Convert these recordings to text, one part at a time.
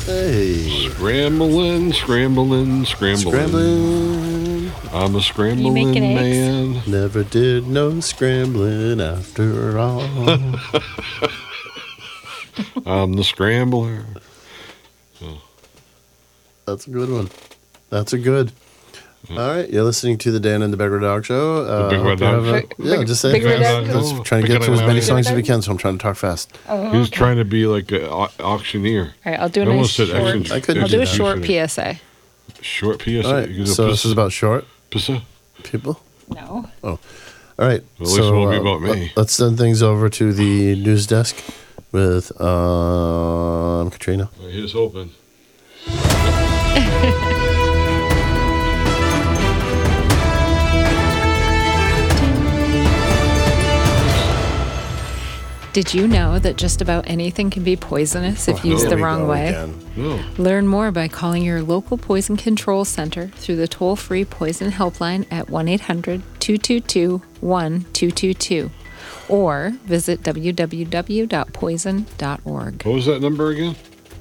Hey. Scrambling. Scrambling. I'm a scrambling making eggs? man. Never did no scrambling after all. I'm the scrambler. That's a good one. That's a good. All right, you're listening to the Dan and the Big Red Dog Show. The Big Red hope you Dog have a- Big- Yeah, Big- just say Big Red fast. Dog? Just trying to get through as many songs as we can, so I'm trying to talk fast. He was trying to be like an auctioneer. All right, I'll do a I nice almost said short. action- I couldn't I'll do a do short that. PSA. Short PSA. All right, You can do so this is about short PSA. people. No. All right, Well, at least it won't be about me. Let's send things over to the news desk with Katrina. Here's hoping. Did you know that just about anything can be poisonous if used Here the we wrong go way? again. No. Learn more by calling your local poison control center through the toll-free poison helpline at 1-800-222-1222 or visit www.poison.org. What was that number again?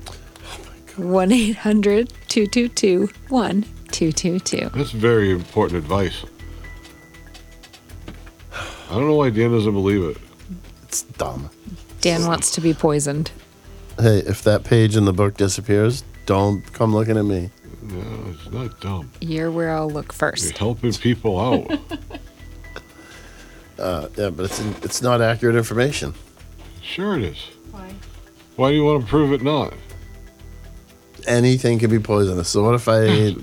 1-800-222-1222. That's very important advice. I don't know why Dan doesn't believe it. It's dumb. Dan wants to be poisoned. Hey, if that page in the book disappears, don't come looking at me. No, it's not dumb. You're where I'll look You're first. helping people out. Yeah, but it's not accurate information. Sure it is. Why? Why do you want to prove it not? Anything can be poisonous. So what if I ate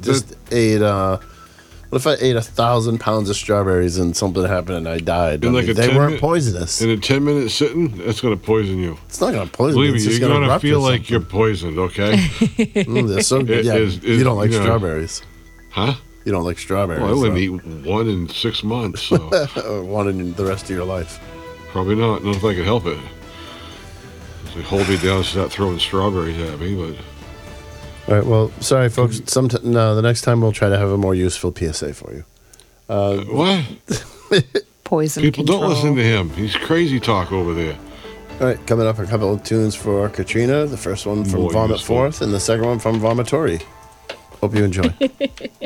1,000 pounds of strawberries and something happened and I died? In like a they 10 weren't minute- poisonous. In a 10-minute sitting, that's going to poison you. It's not going to poison Believe me. me, It's just you're going going to to feel like you're poisoned, okay? they're so good. Yeah, you don't like strawberries. Huh? You don't like strawberries. Well, I wouldn't eat one in 6 months, so Or one in the rest of your life. probably not. Not if I could help it. They hold me down and start throwing strawberries at me, but All right. Well, sorry, folks. No, the next time we'll try to have a more useful PSA for you. what? Poison People control. don't listen to him. He's crazy talk over there. All right. Coming up, a couple of tunes for Katrina. The first one from More Vomit useful. Forth, and the second one from Vomitory. Hope you enjoy.